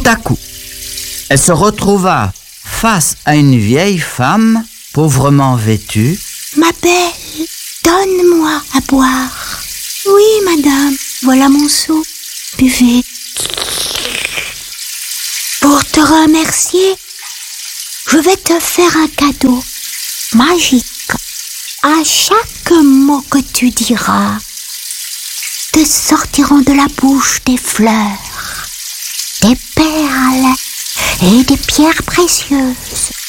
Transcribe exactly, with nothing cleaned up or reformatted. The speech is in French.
à coup, elle se retrouva face à une vieille femme pauvrement vêtue. « Ma belle, donne-moi à boire. »« Oui, madame, voilà mon seau. Buvez. » Pour te remercier, je vais te faire un cadeau magique. À chaque mot que tu diras, te sortiront de la bouche des fleurs, des perles et des pierres précieuses.